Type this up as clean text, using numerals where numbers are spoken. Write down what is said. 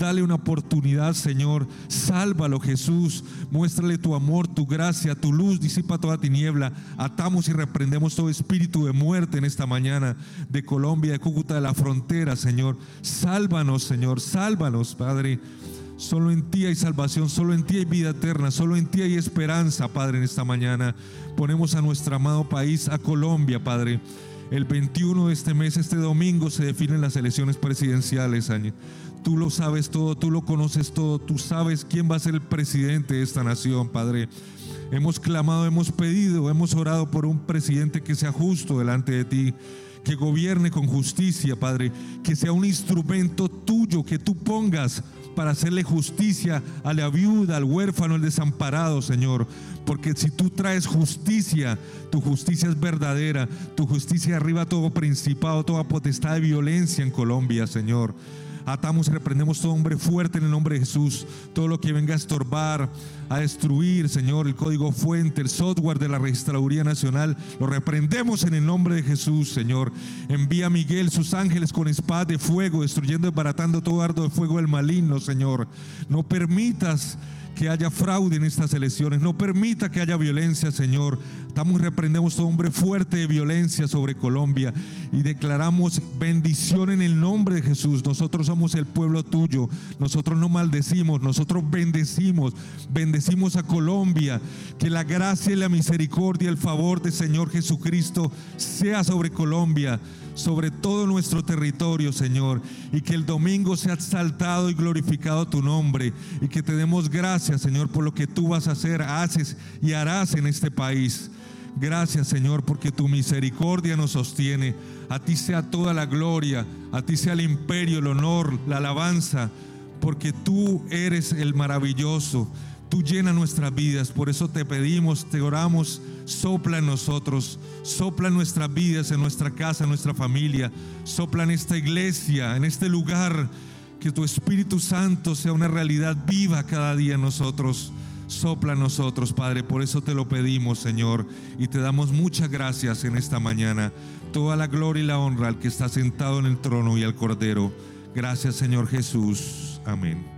Dale una oportunidad, Señor. Sálvalo, Jesús. Muéstrale tu amor, tu gracia, tu luz. Disipa toda tiniebla. Atamos y reprendemos todo espíritu de muerte en esta mañana de Colombia, de Cúcuta, de la frontera, Señor. Sálvanos, Señor. Sálvanos, Padre. Solo en ti hay salvación, solo en ti hay vida eterna, solo en ti hay esperanza, Padre, en esta mañana. Ponemos a nuestro amado país, a Colombia, Padre. El 21 de este mes, este domingo, se definen las elecciones presidenciales, Señor. Tú lo sabes todo, tú lo conoces todo, tú sabes quién va a ser el presidente de esta nación, Padre. Hemos clamado, hemos pedido, hemos orado por un presidente que sea justo delante de ti, que gobierne con justicia, Padre, que sea un instrumento tuyo, que tú pongas para hacerle justicia a la viuda, al huérfano, al desamparado, Señor. Porque si tú traes justicia, tu justicia es verdadera, tu justicia arriba todo principado, toda potestad de violencia en Colombia, Señor. Atamos y reprendemos todo hombre fuerte en el nombre de Jesús. Todo lo que venga a estorbar, a destruir, Señor, el código fuente, el software de la Registraduría Nacional, lo reprendemos en el nombre de Jesús, Señor. Envía a Miguel, sus ángeles con espadas de fuego, destruyendo y desbaratando todo dardo de fuego del maligno, Señor. No permitas que haya fraude en estas elecciones, no permita que haya violencia, Señor. Estamos y reprendemos todo hombre fuerte de violencia sobre Colombia y declaramos bendición en el nombre de Jesús. Nosotros somos el pueblo tuyo, nosotros no maldecimos, nosotros bendecimos a Colombia. Que la gracia y la misericordia, el favor del Señor Jesucristo sea sobre Colombia, sobre todo nuestro territorio, Señor, y que el domingo sea exaltado y glorificado tu nombre, y que te demos gracias, Señor, por lo que tú vas a hacer, haces y harás en este país. Gracias, Señor, porque tu misericordia nos sostiene. A ti sea toda la gloria, a ti sea el imperio, el honor, la alabanza, porque tú eres el maravilloso. Tú llenas nuestras vidas, por eso te pedimos, te oramos, sopla en nosotros, sopla en nuestras vidas, en nuestra casa, en nuestra familia, sopla en esta iglesia, en este lugar, que tu Espíritu Santo sea una realidad viva cada día en nosotros. Sopla en nosotros, Padre, por eso te lo pedimos, Señor, y te damos muchas gracias en esta mañana. Toda la gloria y la honra al que está sentado en el trono y al Cordero. Gracias, Señor Jesús. Amén.